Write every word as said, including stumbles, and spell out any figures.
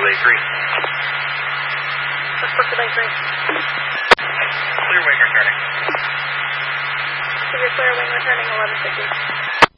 Delay three. What's for delay three? Clear wing returning. Give your clear wing returning eleven fifty.